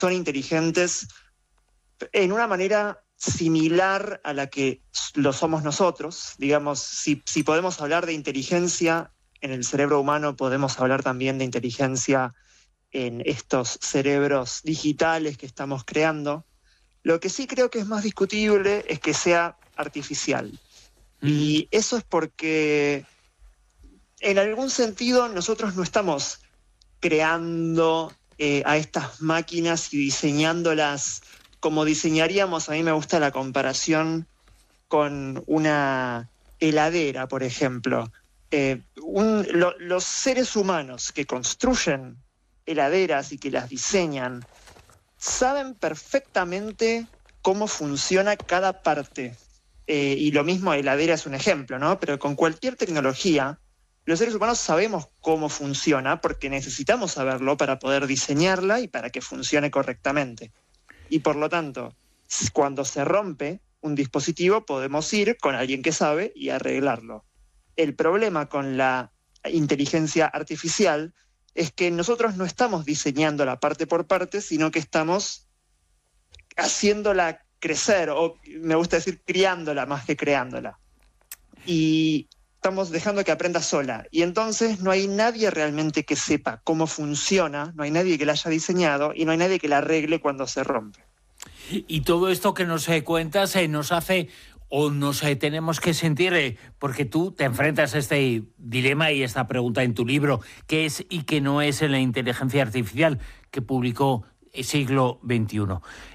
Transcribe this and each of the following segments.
son inteligentes en una manera similar a la que lo somos nosotros. Digamos, si podemos hablar de inteligencia en el cerebro humano, podemos hablar también de inteligencia en estos cerebros digitales que estamos creando. Lo que sí creo que es más discutible es que sea artificial. Y eso es porque en algún sentido nosotros no estamos creando a estas máquinas y diseñándolas como diseñaríamos. A mí me gusta la comparación con una heladera, por ejemplo. Los seres humanos que construyen heladeras y que las diseñan saben perfectamente cómo funciona cada parte. Y lo mismo, heladera es un ejemplo, ¿no? Pero con cualquier tecnología, los seres humanos sabemos cómo funciona porque necesitamos saberlo para poder diseñarla y para que funcione correctamente. Y por lo tanto, cuando se rompe un dispositivo, podemos ir con alguien que sabe y arreglarlo. El problema con la inteligencia artificial es que nosotros no estamos diseñándola parte por parte, sino que estamos haciéndola crecer, o me gusta decir criándola más que creándola. Y estamos dejando que aprenda sola. Y entonces no hay nadie realmente que sepa cómo funciona, no hay nadie que la haya diseñado y no hay nadie que la arregle cuando se rompe. Y todo esto que nos cuentas nos hace o nos tenemos que sentir, porque tú te enfrentas a este dilema y esta pregunta en tu libro, ¿qué es y qué no es en la inteligencia artificial que publicó Siglo XXI?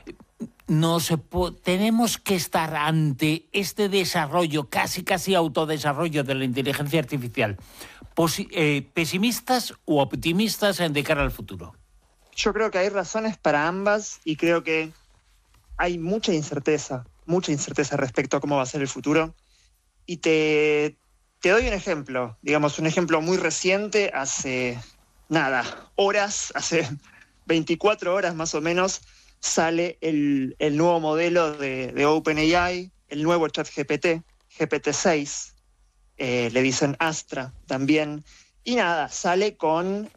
Tenemos que estar ante este desarrollo, casi autodesarrollo de la inteligencia artificial, pesimistas u optimistas de cara al futuro. Yo creo que hay razones para ambas y creo que hay mucha incerteza respecto a cómo va a ser el futuro. Y te doy un ejemplo, digamos, un ejemplo muy reciente. Hace horas, hace 24 horas más o menos, sale el nuevo modelo de OpenAI, el nuevo ChatGPT, GPT-6, le dicen Astra también. Y sale con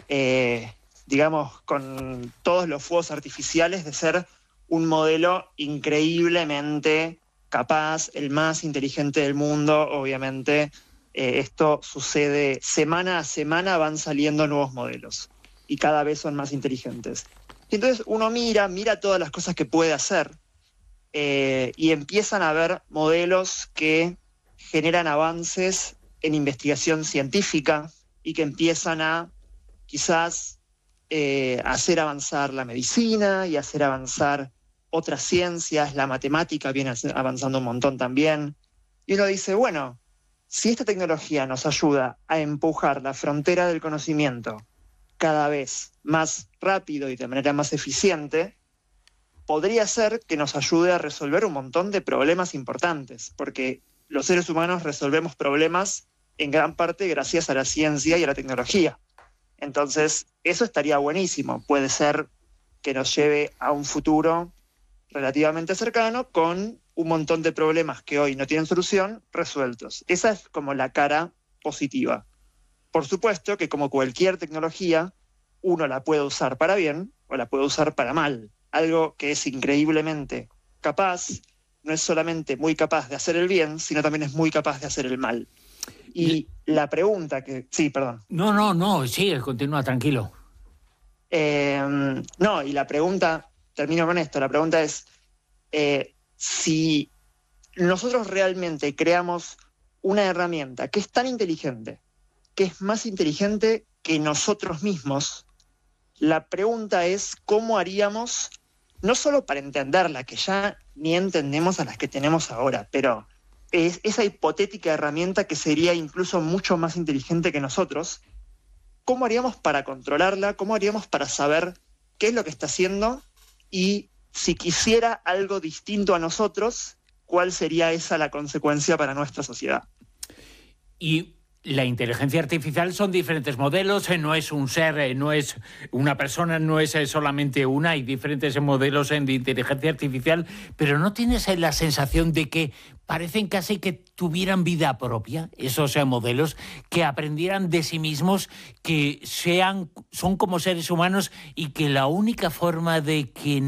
todos los fuegos artificiales de ser un modelo increíblemente capaz, el más inteligente del mundo. Obviamente, esto sucede semana a semana, van saliendo nuevos modelos y cada vez son más inteligentes. Y entonces uno mira todas las cosas que puede hacer y empiezan a haber modelos que generan avances en investigación científica y que empiezan a quizás hacer avanzar la medicina y hacer avanzar otras ciencias. La matemática viene avanzando un montón también. Y uno dice, bueno, si esta tecnología nos ayuda a empujar la frontera del conocimiento cada vez más rápido y de manera más eficiente, podría ser que nos ayude a resolver un montón de problemas importantes, porque los seres humanos resolvemos problemas en gran parte gracias a la ciencia y a la tecnología. Entonces, eso estaría buenísimo. Puede ser que nos lleve a un futuro relativamente cercano con un montón de problemas que hoy no tienen solución resueltos. Esa es como la cara positiva. Por supuesto que, como cualquier tecnología, uno la puede usar para bien o la puede usar para mal. Algo que es increíblemente capaz, no es solamente muy capaz de hacer el bien, sino también es muy capaz de hacer el mal. Y la pregunta que... Sí, perdón. No, sigue, continúa, tranquilo. Y la pregunta, termino con esto, la pregunta es si nosotros realmente creamos una herramienta que es tan inteligente, que es más inteligente que nosotros mismos, la pregunta es cómo haríamos, no solo para entenderla, que ya ni entendemos a las que tenemos ahora, pero es esa hipotética herramienta que sería incluso mucho más inteligente que nosotros, ¿cómo haríamos para controlarla? ¿Cómo haríamos para saber qué es lo que está haciendo? Y si quisiera algo distinto a nosotros, ¿cuál sería esa la consecuencia para nuestra sociedad? Y la inteligencia artificial son diferentes modelos, no es un ser, no es una persona, no es solamente una, hay diferentes modelos de inteligencia artificial, pero ¿no tienes la sensación de que parecen casi que tuvieran vida propia, esos modelos, que aprendieran de sí mismos, que son como seres humanos y que la única forma de que